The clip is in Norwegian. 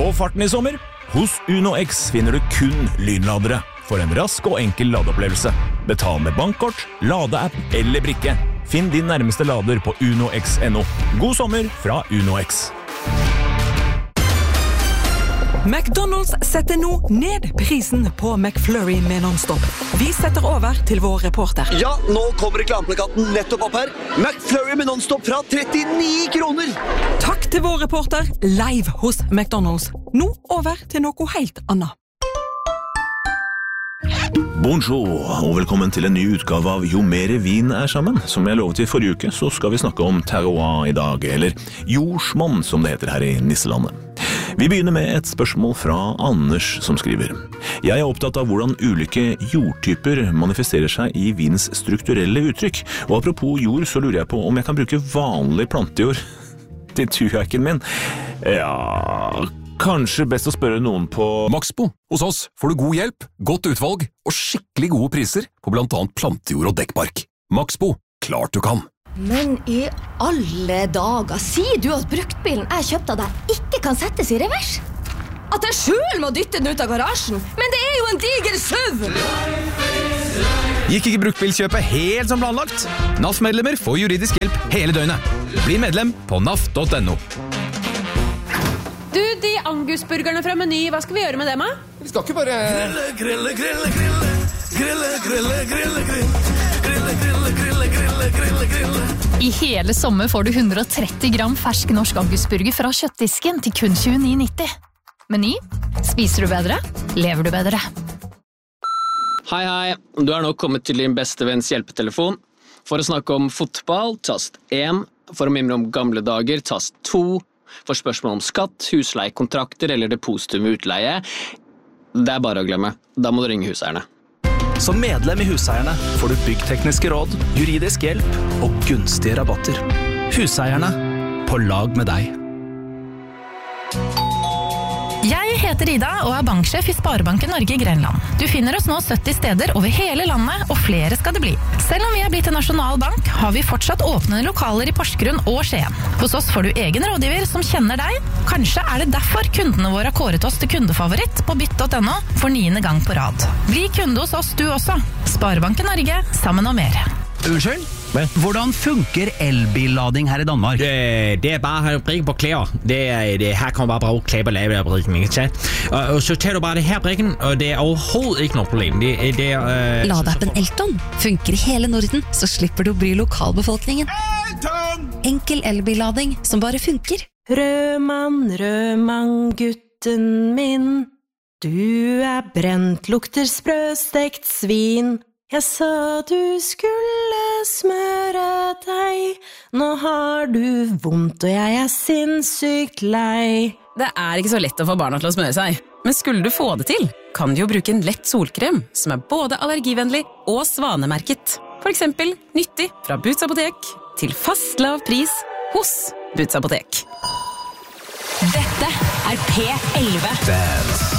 Få farten I sommer. Hos Uno X finner du kun lynladere for en rask og enkel ladeopplevelse. Betal med bankkort, ladeapp eller brikke. Finn din nærmeste lader på unox.no. God sommer fra Uno X. McDonald's setter nå ned prisen på McFlurry med non-stop. Vi setter over til vår reporter. Ja, nå kommer reklameplakaten nettopp opp her. McFlurry med non-stop fra 39 kroner. Takk til vår reporter, live hos McDonald's. Nå over til noe helt annet. Bonjour, og velkommen til en ny utgave av Jo mere vin sammen. Som jeg lovet I forrige uke, så skal vi snakke om terroir I dag, eller jordsmonn som det heter her I Nisselandet. Vi begynner med et spørsmål fra Anders som skriver. Jeg opptatt av hvordan ulike jordtyper manifesterer seg I vins strukturelle uttrykk. Og apropos jord, så lurer jeg på om jeg kan bruke vanlig plantejord til tuhaken min. Ja, kanskje best å spørre noen på Maxbo. Hos oss får du god hjelp, godt utvalg og skikkelig gode priser på blant annet plantejord og dekkbark. Maxbo, klart du kan. Men I alle dager, sier du at bruktbilen jeg kjøpte av deg ikke kan settes I revers? At jeg selv må dytte den ut av garasjen? Men det jo en diger SUV! Gikk ikke bruktbilkjøpet helt som planlagt? NAF-medlemmer får juridisk hjelp hele døgnet. Bli medlem på naf.no. Du, de angusburgerne fra Meny, hva skal vi gjøre med dem, da? Vi skal ikke bare... I hele sommer får du 130 gram fersk norsk angusburger fra kjøttdisken til kun 29,90. Meny, spiser du bedre, lever du bedre. Hei, du nå kommet til din beste venns hjelpetelefon. For å snakke om fotball, tast 1. For å mimre om gamle dager, tast 2. For spørsmål om skatt, husleiekontrakter eller depositum utleie, det bare å glemme. Da må du ringe huseierne. Som medlem I Huseierne får du byggtekniske råd, juridisk hjelp og gunstige rabatter. Huseierne, på lag med deg. Jeg heter Ida og banksjef I Sparebanken Norge I Grenland. Du finner oss nå 70 steder over hele landet, og flere skal det bli. Selv om vi blitt en nasjonal bank, har vi fortsatt åpne lokaler I Porsgrunn og Skien. Hos oss får du egen rådgiver som kjenner deg. Kanskje det derfor kundene våre har kåret oss til kundefavoritt på bytt.no for 9. gang på rad. Bli kunde hos oss du også. Sparebanken Norge, sammen og mer. Unnskyld? Hvordan funker elbillading her I Danmark? Det bare å brikke på klær. Her kan man bare bruke klær på lavebrikken, ikke sant? Og så tar du bare det her brikken, og det overhovedet ikke noe problem. Ladappen Elton funker I hele Norden, så slipper du å bry lokalbefolkningen. Elton! Enkel elbillading som bare funker. Rødmann, gutten min, du brent, lukter sprøstekt svin. Jeg sa du skulle smøre deg, nå har du vondt og jeg sinnssykt lei. Det ikke så lett å få barna til å smøre seg, men skulle du få det til, kan du jo bruke en lett solkrem som både allergivennlig og svanemerket. For eksempel nyttig fra Boots Apotek til fast lav pris hos Boots Apotek. Dette P11.